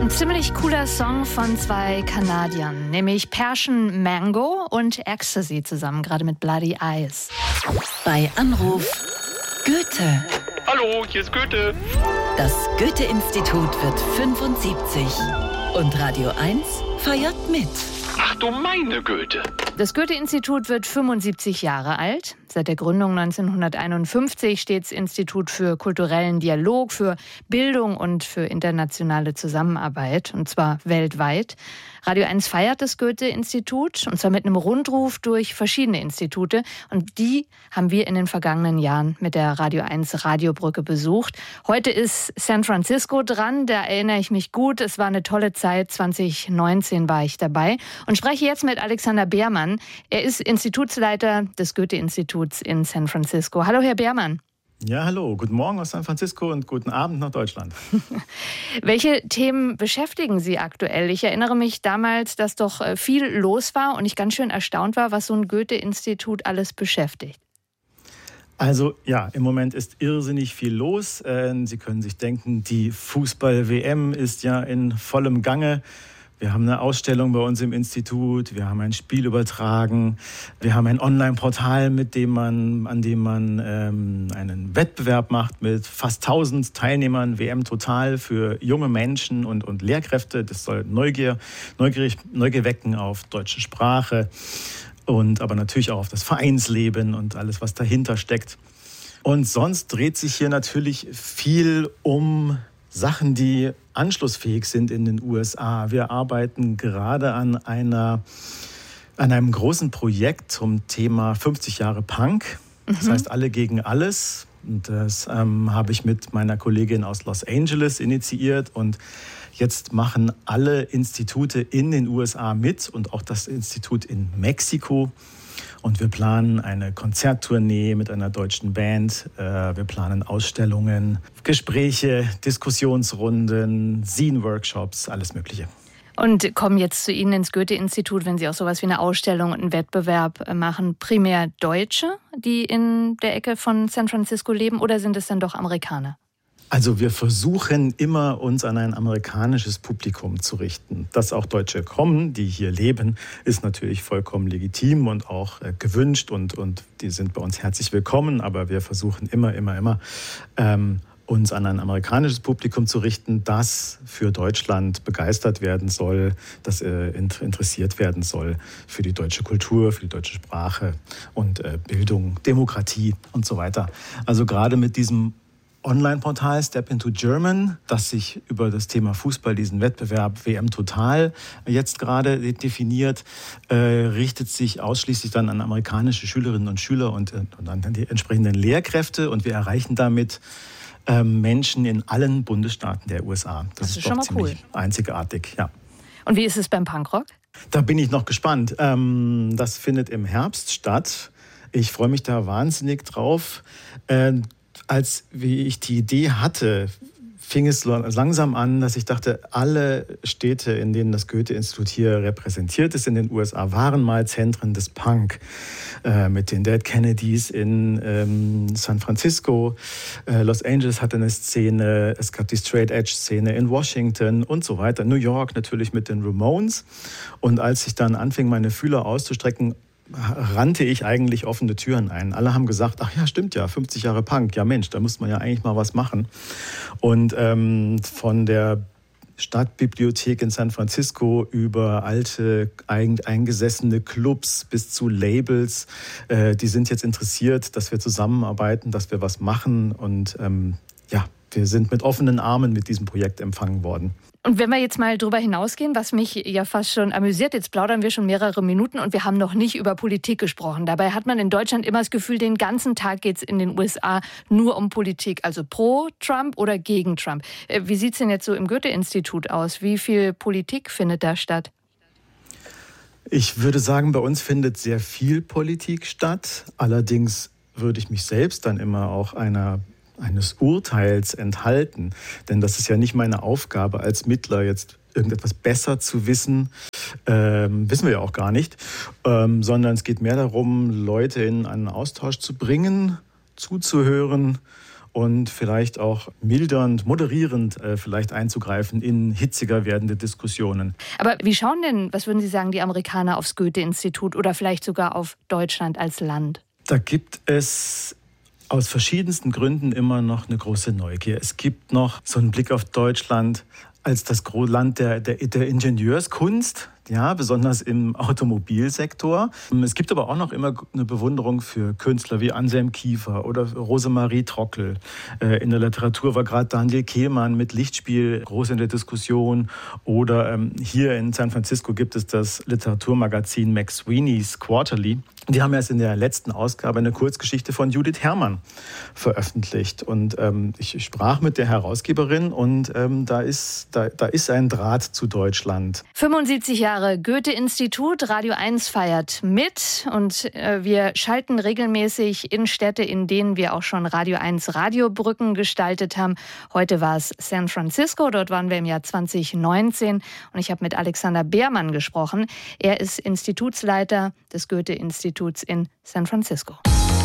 Ein ziemlich cooler Song von zwei Kanadiern, nämlich Persian Mango und Ecstasy zusammen, gerade mit Bloody Eyes. Bei Anruf Goethe. Hallo, hier ist Goethe. Das Goethe-Institut wird 75 und Radio 1 feiert mit. Ach du meine Güte. Das Goethe-Institut wird 75 Jahre alt. Seit der Gründung 1951 steht das Institut für kulturellen Dialog, für Bildung und für internationale Zusammenarbeit, und zwar weltweit. Radio 1 feiert das Goethe-Institut, und zwar mit einem Rundruf durch verschiedene Institute. Und die haben wir in den vergangenen Jahren mit der Radio 1 Radiobrücke besucht. Heute ist San Francisco dran, da erinnere ich mich gut. Es war eine tolle Zeit, 2019 war ich dabei. Und spreche jetzt mit Alexander Beermann. Er ist Institutsleiter des Goethe-Instituts in San Francisco. Hallo, Herr Beermann. Ja, hallo. Guten Morgen aus San Francisco und guten Abend nach Deutschland. Welche Themen beschäftigen Sie aktuell? Ich erinnere mich damals, dass doch viel los war und ich ganz schön erstaunt war, was so ein Goethe-Institut alles beschäftigt. Also ja, im Moment ist irrsinnig viel los. Sie können sich denken, die Fußball-WM ist ja in vollem Gange. Wir haben eine Ausstellung bei uns im Institut, wir haben ein Spiel übertragen, wir haben ein Online-Portal, an dem man einen Wettbewerb macht mit fast 1000 Teilnehmern, WM Total für junge Menschen und Lehrkräfte. Das soll Neugier wecken auf deutsche Sprache und aber natürlich auch auf das Vereinsleben und alles, was dahinter steckt. Und sonst dreht sich hier natürlich viel um Sachen, die anschlussfähig sind in den USA. Wir arbeiten gerade an einem großen Projekt zum Thema 50 Jahre Punk. Das heißt Alle gegen alles. Und das habe ich mit meiner Kollegin aus Los Angeles initiiert. Und jetzt machen alle Institute in den USA mit und auch das Institut in Mexiko. Und wir planen eine Konzerttournee mit einer deutschen Band. Wir planen Ausstellungen, Gespräche, Diskussionsrunden, Zine-Workshops, alles Mögliche. Und kommen jetzt zu Ihnen ins Goethe-Institut, wenn Sie auch sowas wie eine Ausstellung und einen Wettbewerb machen, primär Deutsche, die in der Ecke von San Francisco leben, oder sind es dann doch Amerikaner? Also wir versuchen immer, uns an ein amerikanisches Publikum zu richten. Dass auch Deutsche kommen, die hier leben, ist natürlich vollkommen legitim und auch gewünscht und die sind bei uns herzlich willkommen. Aber wir versuchen immer, uns an ein amerikanisches Publikum zu richten, das für Deutschland begeistert werden soll, das interessiert werden soll für die deutsche Kultur, für die deutsche Sprache und Bildung, Demokratie und so weiter. Also gerade mit diesem Online-Portal Step into German, das sich über das Thema Fußball, diesen Wettbewerb WM Total jetzt gerade definiert, richtet sich ausschließlich dann an amerikanische Schülerinnen und Schüler und an die entsprechenden Lehrkräfte. Und wir erreichen damit Menschen in allen Bundesstaaten der USA. Das ist doch schon mal ziemlich cool. Einzigartig, ja. Und wie ist es beim Punkrock? Da bin ich noch gespannt. Das findet im Herbst statt. Ich freue mich da wahnsinnig drauf. Wie ich die Idee hatte, fing es langsam an, dass ich dachte, alle Städte, in denen das Goethe-Institut hier repräsentiert ist in den USA, waren mal Zentren des Punk. Mit den Dead Kennedys in San Francisco, Los Angeles hatte eine Szene, es gab die Straight Edge-Szene in Washington und so weiter. New York natürlich mit den Ramones. Und als ich dann anfing, meine Fühler auszustrecken, rannte ich eigentlich offene Türen ein. Alle haben gesagt, ach ja, stimmt ja, 50 Jahre Punk. Ja Mensch, da muss man ja eigentlich mal was machen. Und von der Stadtbibliothek in San Francisco über alte, eingesessene Clubs bis zu Labels, die sind jetzt interessiert, dass wir zusammenarbeiten, dass wir was machen. Und wir sind mit offenen Armen mit diesem Projekt empfangen worden. Und wenn wir jetzt mal drüber hinausgehen, was mich ja fast schon amüsiert, jetzt plaudern wir schon mehrere Minuten und wir haben noch nicht über Politik gesprochen. Dabei hat man in Deutschland immer das Gefühl, den ganzen Tag geht es in den USA nur um Politik, also pro Trump oder gegen Trump. Wie sieht es denn jetzt so im Goethe-Institut aus? Wie viel Politik findet da statt? Ich würde sagen, bei uns findet sehr viel Politik statt. Allerdings würde ich mich selbst dann immer auch eines Urteils enthalten. Denn das ist ja nicht meine Aufgabe als Mittler, jetzt irgendetwas besser zu wissen. Wissen wir ja auch gar nicht. Sondern es geht mehr darum, Leute in einen Austausch zu bringen, zuzuhören und vielleicht auch mildernd, moderierend vielleicht einzugreifen in hitziger werdende Diskussionen. Aber wie schauen denn, was würden Sie sagen, die Amerikaner aufs Goethe-Institut oder vielleicht sogar auf Deutschland als Land? Da gibt es aus verschiedensten Gründen immer noch eine große Neugier. Es gibt noch so einen Blick auf Deutschland als das Land der Ingenieurskunst, ja, besonders im Automobilsektor. Es gibt aber auch noch immer eine Bewunderung für Künstler wie Anselm Kiefer oder Rosemarie Trockel. In der Literatur war gerade Daniel Kehlmann mit Lichtspiel groß in der Diskussion. Oder hier in San Francisco gibt es das Literaturmagazin McSweeney's Quarterly. Die haben erst in der letzten Ausgabe eine Kurzgeschichte von Judith Herrmann veröffentlicht. Und ich sprach mit der Herausgeberin und da ist ein Draht zu Deutschland. 75 Jahre Goethe-Institut, Radio 1 feiert mit. Und wir schalten regelmäßig in Städte, in denen wir auch schon Radio 1 Radiobrücken gestaltet haben. Heute war es San Francisco, dort waren wir im Jahr 2019. Und ich habe mit Alexander Beermann gesprochen. Er ist Institutsleiter des Goethe-Instituts in San Francisco.